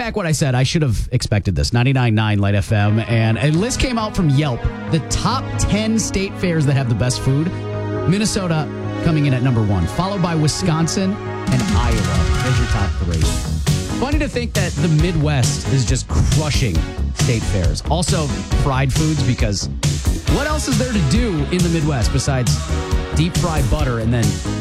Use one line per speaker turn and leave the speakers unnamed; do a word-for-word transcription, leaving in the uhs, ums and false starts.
back what I said. I should have expected this. ninety-nine point nine Light F M. And a list came out from Yelp. The top ten state fairs that have the best food. Minnesota coming in at number one, followed by Wisconsin and Iowa as your top three. Funny to think that the Midwest is just crushing state fairs. Also, fried foods, because what else is there to do in the Midwest besides deep fried butter and then